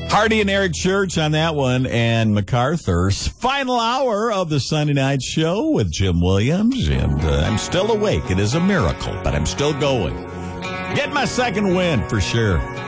Hardy and Eric Church on that one, and MacArthur's final hour of the Sunday night show with Jim Williams. And I'm still awake. It is a miracle, but I'm still going. Get my second win for sure.